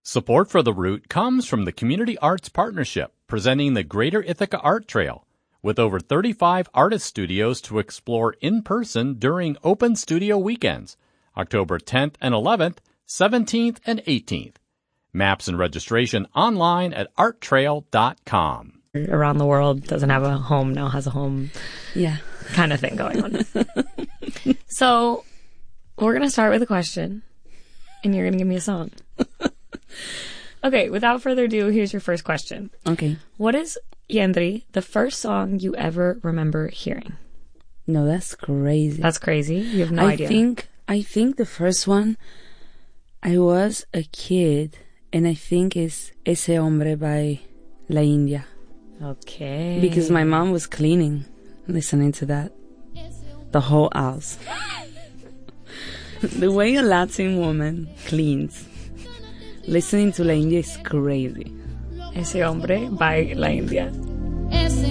Support for The Root comes from the Community Arts Partnership, presenting the Greater Ithaca Art Trail, with over 35 artist studios to explore in person during open studio weekends, October 10th and 11th, 17th and 18th. Maps and registration online at arttrail.com. Around the world doesn't have a home, now has a home. Yeah. Kind of thing going on. So, we're going to start with a question, and you're going to give me a song. Okay, without further ado, here's your first question. Okay. What is, Yendri, the first song you ever remember hearing? No, that's crazy. That's crazy? You have no idea. I think the first one, I was a kid, and I think it's Ese Hombre by La India. Okay. Because my mom was cleaning, listening to that. The whole house. The way a Latin woman cleans, listening to La India is crazy. Ese Hombre by La India.